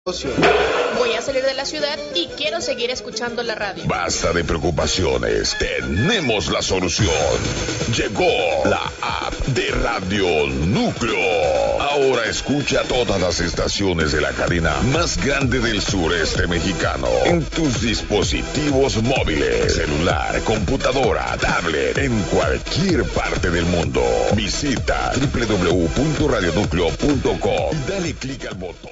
Voy a salir de la ciudad y quiero seguir escuchando la radio. Basta de preocupaciones, tenemos la solución. Llegó la app de Radio Núcleo. Ahora escucha todas las estaciones de la cadena más grande del sureste mexicano en tus dispositivos móviles, celular, computadora, tablet, en cualquier parte del mundo. Visita www.radionucleo.com y dale clic al botón.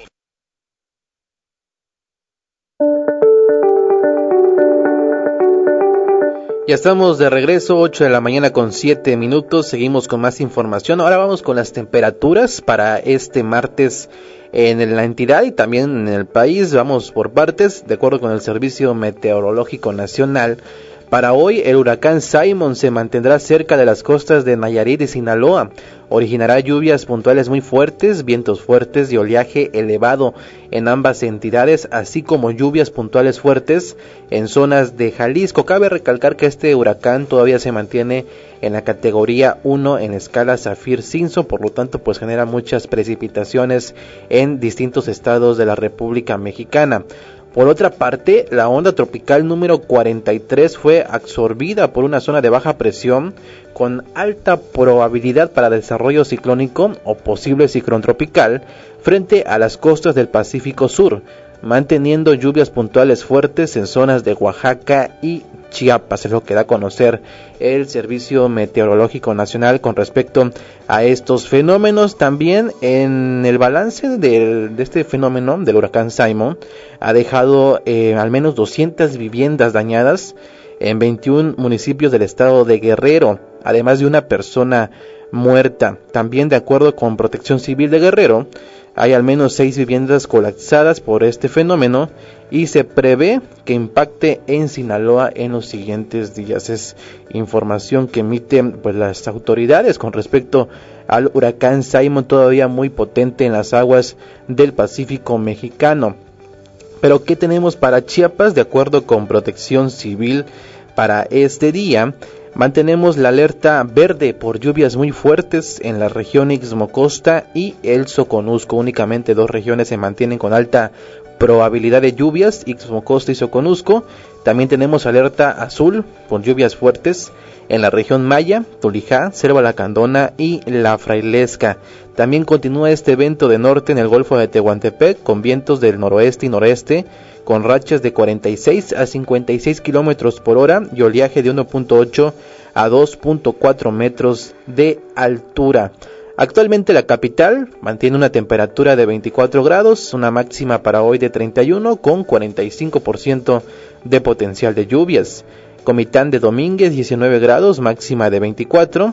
Ya estamos de regreso, 8 de la mañana con 7 minutos, seguimos con más información. Ahora vamos con las temperaturas para este martes en la entidad y también en el país. Vamos por partes, de acuerdo con el Servicio Meteorológico Nacional. Para hoy, el huracán Simon se mantendrá cerca de las costas de Nayarit y Sinaloa. Originará lluvias puntuales muy fuertes, vientos fuertes y oleaje elevado en ambas entidades, así como lluvias puntuales fuertes en zonas de Jalisco. Cabe recalcar que este huracán todavía se mantiene en la categoría 1 en escala Saffir-Simpson, por lo tanto pues genera muchas precipitaciones en distintos estados de la República Mexicana. Por otra parte, la onda tropical número 43 fue absorbida por una zona de baja presión con alta probabilidad para desarrollo ciclónico o posible ciclón tropical frente a las costas del Pacífico Sur, manteniendo lluvias puntuales fuertes en zonas de Oaxaca y Chiapas. Es lo que da a conocer el Servicio Meteorológico Nacional con respecto a estos fenómenos. También en el balance de este fenómeno del huracán Simon ha dejado al menos 200 viviendas dañadas en 21 municipios del estado de Guerrero, además de una persona muerta. También, de acuerdo con Protección Civil de Guerrero, hay al menos 6 viviendas colapsadas por este fenómeno y se prevé que impacte en Sinaloa en los siguientes días. Es información que emiten pues las autoridades con respecto al huracán Simon, todavía muy potente en las aguas del Pacífico mexicano. Pero ¿qué tenemos para Chiapas? De acuerdo con Protección Civil, para este día mantenemos la alerta verde por lluvias muy fuertes en la región Ixmocosta y el Soconusco. Únicamente 2 regiones se mantienen con alta probabilidad de lluvias, Ixmocosta y Soconusco. También tenemos alerta azul por lluvias fuertes en la región Maya, Tulijá, Selva Lacandona y La Frailesca. También continúa este evento de norte en el Golfo de Tehuantepec con vientos del noroeste y noreste con rachas de 46 a 56 kilómetros por hora y oleaje de 1.8 a 2.4 metros de altura. Actualmente la capital mantiene una temperatura de 24 grados, una máxima para hoy de 31 con 45% de potencial de lluvias. Comitán de Domínguez 19 grados, máxima de 24,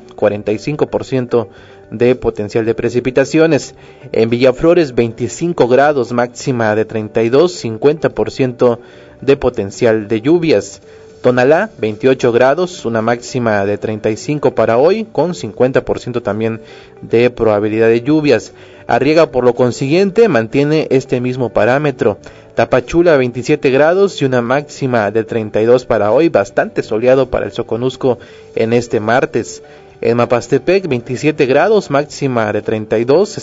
45% de potencial de precipitaciones. En Villaflores 25 grados, máxima de 32, 50% de potencial de lluvias. Tonalá 28 grados, una máxima de 35 para hoy, con 50% también de probabilidad de lluvias. Arriaga, por lo consiguiente, mantiene este mismo parámetro. Tapachula 27 grados y una máxima de 32 para hoy, bastante soleado para el Soconusco en este martes. En Mapastepec 27 grados, máxima de 32,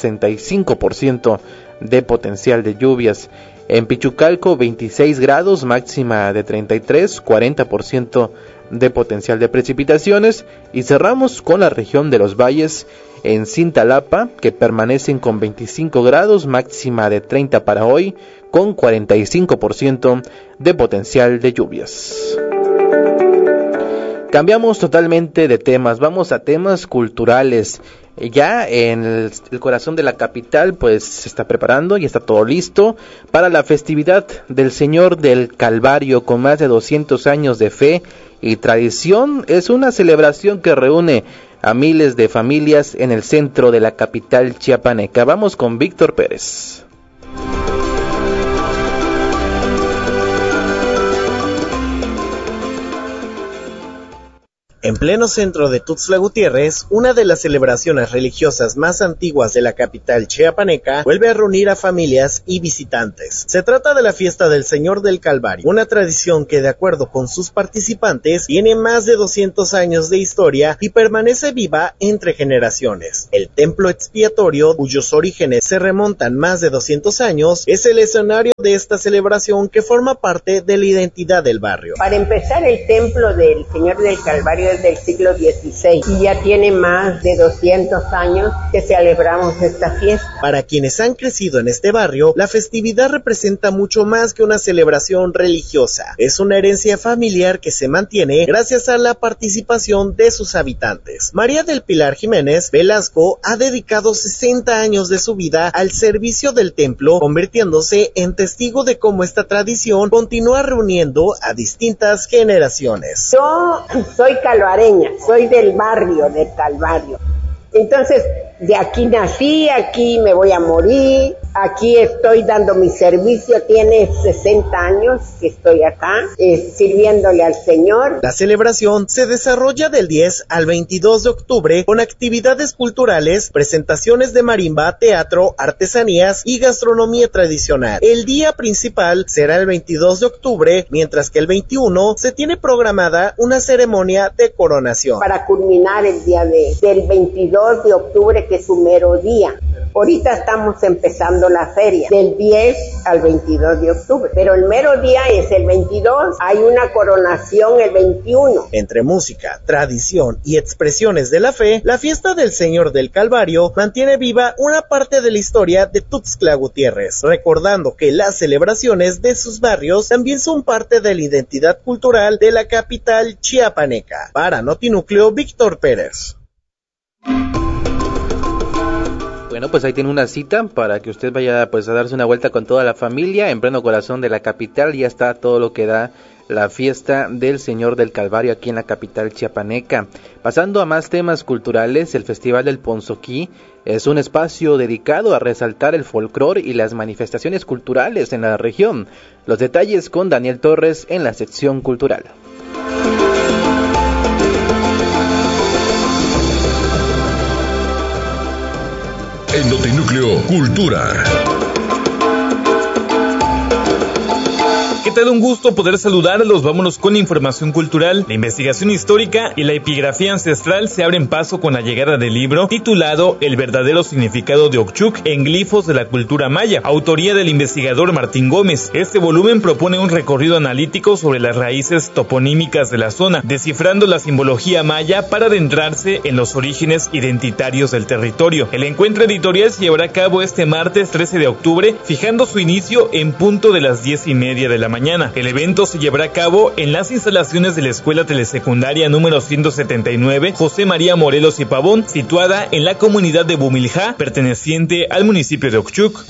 65% de potencial de lluvias. En Pichucalco 26 grados, máxima de 33, 40% de potencial de precipitaciones. Y cerramos con la región de los valles en Cintalapa, que permanecen con 25 grados, máxima de 30 para hoy, con 45% de potencial de lluvias. Cambiamos totalmente de temas, vamos a temas culturales. Ya en el corazón de la capital pues se está preparando y está todo listo para la festividad del Señor del Calvario, con más de 200 años de fe y tradición. Es una celebración que reúne a miles de familias en el centro de la capital chiapaneca. Vamos con Víctor Pérez. En pleno centro de Tuxtla Gutiérrez, una de las celebraciones religiosas más antiguas de la capital chiapaneca vuelve a reunir a familias y visitantes. Se trata de la fiesta del Señor del Calvario, una tradición que, de acuerdo con sus participantes, tiene más de 200 años de historia y permanece viva entre generaciones. El templo expiatorio, cuyos orígenes se remontan más de 200 años, es el escenario de esta celebración que forma parte de la identidad del barrio. Para empezar, el templo del Señor del Calvario del siglo XVI y ya tiene más de 200 años que celebramos esta fiesta. Para quienes han crecido en este barrio, la festividad representa mucho más que una celebración religiosa. Es una herencia familiar que se mantiene gracias a la participación de sus habitantes. María del Pilar Jiménez Velasco ha dedicado 60 años de su vida al servicio del templo, convirtiéndose en testigo de cómo esta tradición continúa reuniendo a distintas generaciones. Yo soy calvareña, soy del barrio del Calvario. Entonces, de aquí nací, aquí me voy a morir, aquí estoy dando mi servicio, tiene 60 años que estoy acá, sirviéndole al Señor. La celebración se desarrolla del 10 al 22 de octubre con actividades culturales, presentaciones de marimba, teatro, artesanías y gastronomía tradicional. El día principal será el 22 de octubre, mientras que el 21 se tiene programada una ceremonia de coronación. Para culminar el día del 22 de octubre, que es su mero día. Ahorita estamos empezando la feria, del 10 al 22 de octubre, pero el mero día es el 22, hay una coronación el 21. Entre música, tradición y expresiones de la fe, la fiesta del Señor del Calvario mantiene viva una parte de la historia de Tuxtla Gutiérrez, recordando que las celebraciones de sus barrios también son parte de la identidad cultural de la capital chiapaneca. Para Notinúcleo, Víctor Pérez. Bueno, pues ahí tiene una cita para que usted vaya pues a darse una vuelta con toda la familia en pleno corazón de la capital. Ya está todo lo que da la fiesta del Señor del Calvario aquí en la capital chiapaneca. Pasando a más temas culturales, el Festival del Ponzoquí es un espacio dedicado a resaltar el folclore y las manifestaciones culturales en la región. Los detalles con Daniel Torres en la sección cultural. En Notinúcleo Cultura. ¿Qué tal? Un gusto poder saludarlos. Vámonos con información cultural. La investigación histórica y la epigrafía ancestral se abren paso con la llegada del libro titulado El verdadero significado de Oxchuc en glifos de la cultura maya, autoría del investigador Martín Gómez. Este volumen propone un recorrido analítico sobre las raíces toponímicas de la zona, descifrando la simbología maya para adentrarse en los orígenes identitarios del territorio. El encuentro editorial se llevará a cabo este martes 13 de octubre, fijando su inicio en punto de las 10:30 de la mañana. El evento se llevará a cabo en las instalaciones de la Escuela Telesecundaria número 179 José María Morelos y Pavón, situada en la comunidad de Bumilja, perteneciente al municipio de Oxchuc.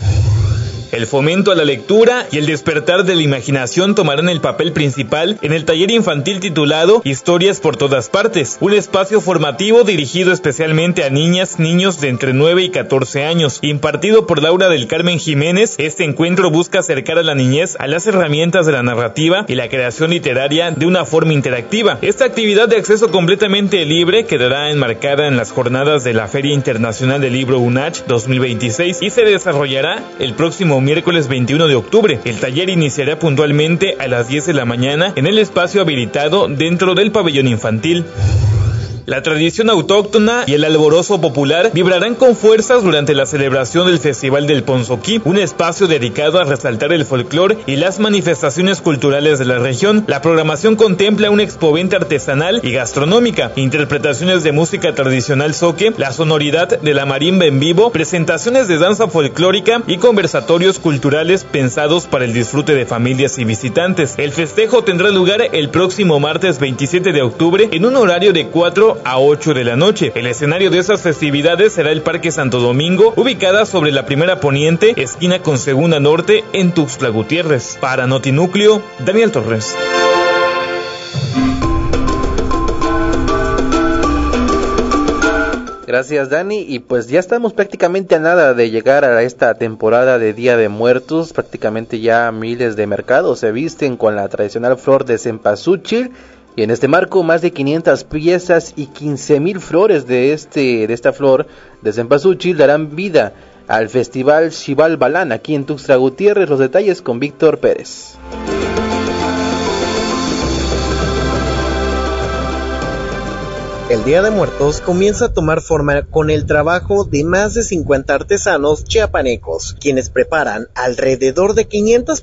El fomento a la lectura y el despertar de la imaginación tomarán el papel principal en el taller infantil titulado Historias por todas partes, un espacio formativo dirigido especialmente a niñas, niños de entre 9 y 14 años. Impartido por Laura del Carmen Jiménez, este encuentro busca acercar a la niñez a las herramientas de la narrativa y la creación literaria de una forma interactiva. Esta actividad de acceso completamente libre quedará enmarcada en las jornadas de la Feria Internacional del Libro UNACH 2026 y se desarrollará el próximo miércoles 21 de octubre. El taller iniciará puntualmente a las 10 de la mañana en el espacio habilitado dentro del pabellón infantil. La tradición autóctona y el alborozo popular vibrarán con fuerzas durante la celebración del Festival del Ponzoquí, un espacio dedicado a resaltar el folclore y las manifestaciones culturales de la región. La programación contempla una expoventa artesanal y gastronómica, interpretaciones de música tradicional zoque, la sonoridad de la marimba en vivo, presentaciones de danza folclórica y conversatorios culturales pensados para el disfrute de familias y visitantes. El festejo tendrá lugar el próximo martes 27 de octubre en un horario de 4 a 8 de la noche. El escenario de esas festividades será el Parque Santo Domingo, ubicada sobre la Primera Poniente, esquina con Segunda Norte, en Tuxtla Gutiérrez. Para Notinúcleo, Daniel Torres. Gracias, Dani, y pues ya estamos prácticamente a nada de llegar a esta temporada de Día de Muertos. Prácticamente ya miles de mercados se visten con la tradicional flor de cempasúchil Y en este marco, más de 500 piezas y 15,000 flores de esta flor de cempasúchil darán vida al Festival Xibalbalán aquí en Tuxtla Gutiérrez. Los detalles con Víctor Pérez. El Día de Muertos comienza a tomar forma con el trabajo de más de 50 artesanos chiapanecos, quienes preparan alrededor de 500